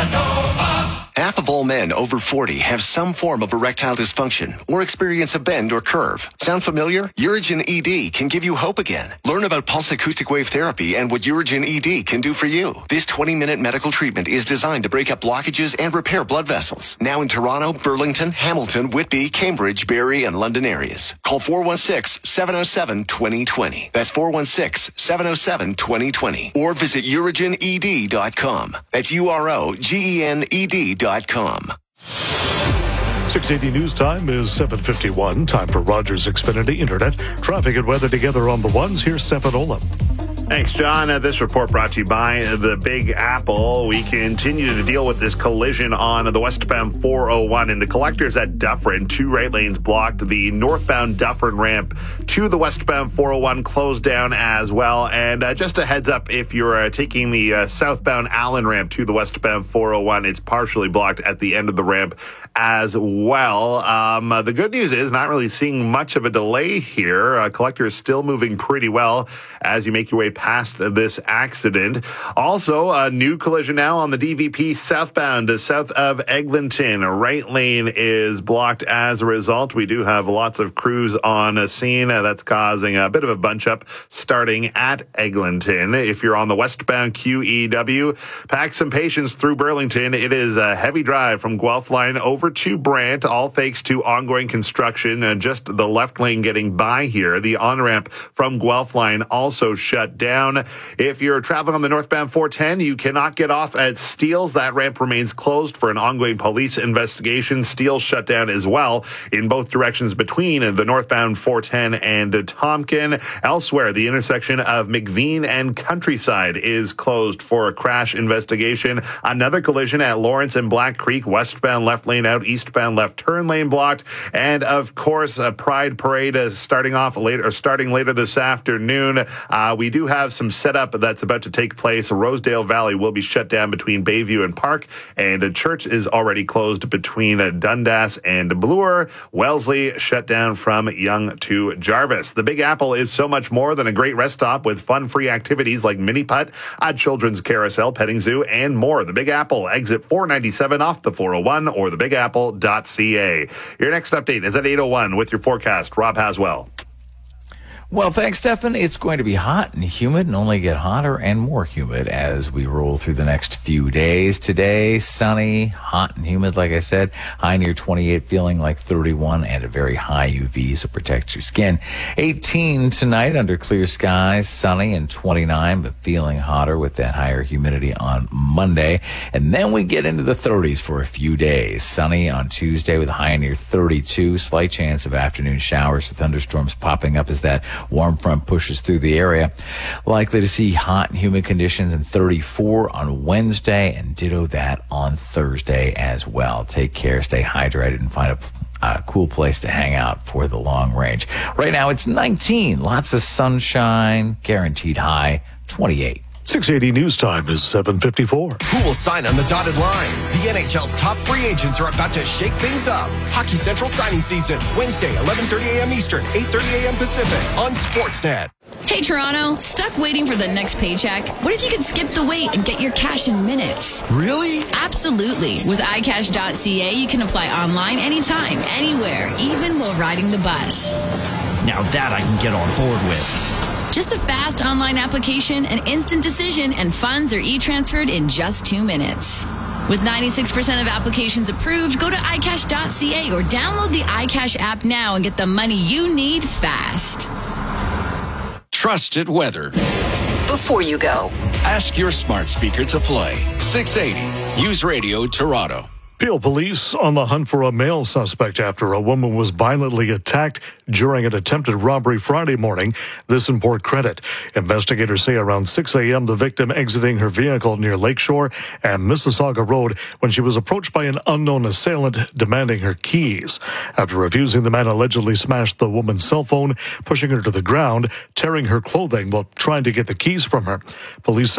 Half of all men over 40 have some form of erectile dysfunction or experience a bend or curve. Sound familiar? Urigen ED can give you hope again. Learn about pulse acoustic wave therapy and what Urigen ED can do for you. This 20-minute medical treatment is designed to break up blockages and repair blood vessels. Now in Toronto, Burlington, Hamilton, Whitby, Cambridge, Barrie, and London areas. Call 416-707-2020. That's 416-707-2020. Or visit urigened.com. That's UROGENED.com. 680 news time is 7:51. Time for Rogers Xfinity Internet. Traffic and weather together on the ones. Here's Stefan Ola. Thanks, John. This report brought to you by the Big Apple. We continue to deal with this collision on the westbound 401 and the collectors at Dufferin. 2 right lanes blocked. The northbound Dufferin ramp to the westbound 401 closed down as well. And just a heads up, if you're taking the southbound Allen ramp to the westbound 401, it's partially blocked at the end of the ramp as well. The good news is not really seeing much of a delay here. Collector is still moving pretty well as you make your way past this accident. Also, a new collision now on the DVP southbound south of Eglinton. A right lane is blocked as a result. We do have lots of crews on a scene. That's causing a bit of a bunch up starting at Eglinton. If you're on the westbound QEW, pack some patience through Burlington. It is a heavy drive from Guelph line over to Brant, all thanks to ongoing construction. Just the left lane getting by here. The on-ramp from Guelph line also shut down. If you're traveling on the northbound 410, you cannot get off at Steeles. That ramp remains closed for an ongoing police investigation. Steeles shut down as well in both directions between the northbound 410 and Tompkin. Elsewhere, the intersection of McVean and Countryside is closed for a crash investigation. Another collision at Lawrence and Black Creek, westbound left lane out, eastbound left turn lane blocked. And of course, a Pride Parade starting later this afternoon. We do have some setup that's about to take place. Rosedale Valley will be shut down between Bayview and Park, and a church is already closed between Dundas and Bloor. Wellesley shut down from Yonge to Jarvis. The Big Apple is so much more than a great rest stop with fun-free activities like mini putt, a children's carousel, petting zoo, and more. The Big Apple, exit 497 off the 401 or thebigapple.ca. Your next update is at 8:01 with your forecast. Rob Haswell. Well, thanks, Stefan. It's going to be hot and humid and only get hotter and more humid as we roll through the next few days. Today, sunny, hot and humid, like I said. High near 28, feeling like 31, and a very high UV, so protect your skin. 18 tonight under clear skies, sunny, and 29, but feeling hotter with that higher humidity on Monday. And then we get into the 30s for a few days. Sunny on Tuesday with a high near 32. Slight chance of afternoon showers with thunderstorms popping up as that warm front pushes through the area. Likely to see hot and humid conditions in 34 on Wednesday, and ditto that on Thursday as well. Take care, stay hydrated, and find a cool place to hang out for the long range. Right now it's 19. Lots of sunshine, guaranteed high 28. 680 news time is 7:54. Who will sign on the dotted line? The NHL's top free agents are about to shake things up. Hockey Central signing season, Wednesday, 11:30 a.m. Eastern, 8:30 a.m. Pacific on Sportsnet. Hey, Toronto, stuck waiting for the next paycheck? What if you could skip the wait and get your cash in minutes? Really? Absolutely. With iCash.ca, you can apply online anytime, anywhere, even while riding the bus. Now that I can get on board with. Just a fast online application, an instant decision, and funds are e-transferred in just 2 minutes. With 96% of applications approved, go to iCash.ca or download the iCash app now and get the money you need fast. Trusted weather. Before you go, Ask your smart speaker to play 680 News Radio Toronto. Peel police on the hunt for a male suspect after a woman was violently attacked during an attempted robbery Friday morning. This in Port Credit. Investigators say around 6 a.m. the victim exiting her vehicle near Lakeshore and Mississauga Road when she was approached by an unknown assailant demanding her keys. After refusing, the man allegedly smashed the woman's cell phone, pushing her to the ground, tearing her clothing while trying to get the keys from her. Police